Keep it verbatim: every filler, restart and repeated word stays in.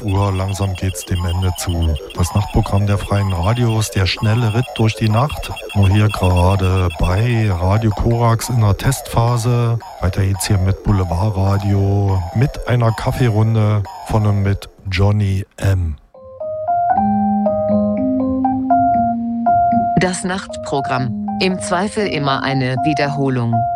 Uhr, langsam geht's dem Ende zu. Das Nachtprogramm der Freien Radios, der schnelle Ritt durch die Nacht. Nur hier gerade bei Radio Korax in der Testphase. Weiter geht's hier mit Boulevardradio, mit einer Kaffeerunde von und mit Johnny M. Das Nachtprogramm. Im Zweifel immer eine Wiederholung.